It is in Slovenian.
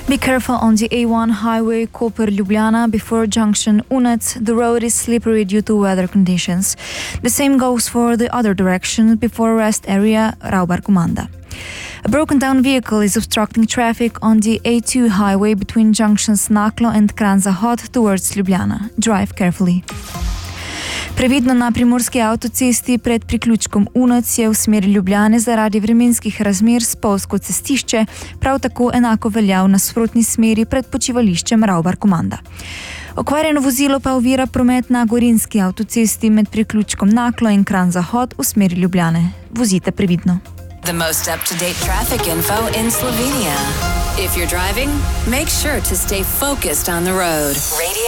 Be careful on the A1 highway Koper-Ljubljana before junction Unec. The road is slippery due to weather conditions. The same goes for the other direction before rest area Raubar-Kumanda. A broken down vehicle is obstructing traffic on the A2 highway between junctions Naklo and Kranj-Zahod towards Ljubljana. Drive carefully. Previdno na primorski avtocesti pred priključkom Unec je v smeri Ljubljane zaradi vremenskih razmer spolzko cestišče, prav tako enako velja v nasprotni smeri pred počivališčem Raubar-Kumanda. Okvarjeno vozilo pa ovira promet na gorenjski avtocesti med priključkom Naklo in Kranj-Zahod v smeri Ljubljane. Vozite previdno. The most up-to-date traffic info in Slovenia. If you're driving, make sure to stay focused on the road. Radio